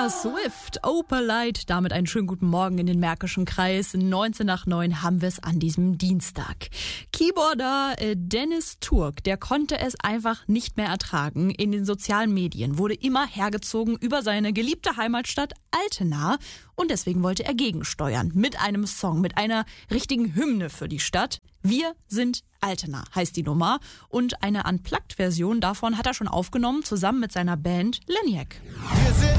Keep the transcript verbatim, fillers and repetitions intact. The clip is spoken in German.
Taylor Swift, Opalite, damit einen schönen guten Morgen in den Märkischen Kreis. neunzehn nach neun haben wir es an diesem Dienstag. Keyboarder äh, Dennis Turk, der konnte es einfach nicht mehr ertragen. In den sozialen Medien wurde immer hergezogen über seine geliebte Heimatstadt Altena. Und deswegen wollte er gegensteuern mit einem Song, mit einer richtigen Hymne für die Stadt. Wir sind Altena heißt die Nummer. Und eine Unplugged-Version davon hat er schon aufgenommen, zusammen mit seiner Band Leniac. Wir sind